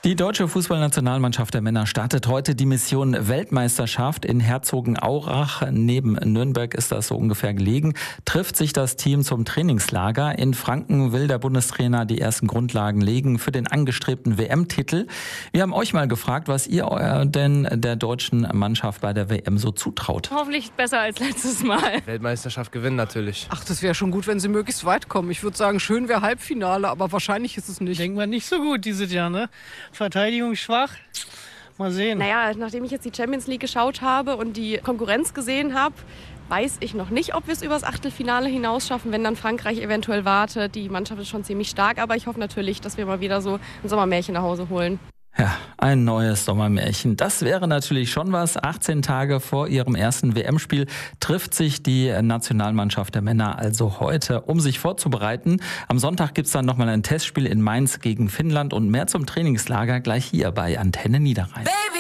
Die deutsche Fußballnationalmannschaft der Männer startet heute die Mission Weltmeisterschaft in Herzogenaurach. Neben Nürnberg ist das so ungefähr gelegen. Trifft sich das Team zum Trainingslager. In Franken will der Bundestrainer die ersten Grundlagen legen für den angestrebten WM-Titel. Wir haben euch mal gefragt, was ihr denn der deutschen Mannschaft bei der WM so zutraut. Hoffentlich besser als letztes Mal. Weltmeisterschaft gewinnen natürlich. Ach, das wäre schon gut, wenn sie möglichst weit kommen. Ich würde sagen, schön wäre Halbfinale, aber wahrscheinlich ist es nicht. Denken wir nicht so gut dieses Jahr, ne? Verteidigung schwach. Mal sehen. Naja, nachdem ich jetzt die Champions League geschaut habe und die Konkurrenz gesehen habe, weiß ich noch nicht, ob wir es übers Achtelfinale hinaus schaffen, wenn dann Frankreich eventuell wartet. Die Mannschaft ist schon ziemlich stark, aber ich hoffe natürlich, dass wir mal wieder so ein Sommermärchen nach Hause holen. Ja, ein neues Sommermärchen. Das wäre natürlich schon was. 18 Tage vor ihrem ersten WM-Spiel trifft sich die Nationalmannschaft der Männer also heute, um sich vorzubereiten. Am Sonntag gibt es dann nochmal ein Testspiel in Mainz gegen Finnland und mehr zum Trainingslager gleich hier bei Antenne Niederrhein.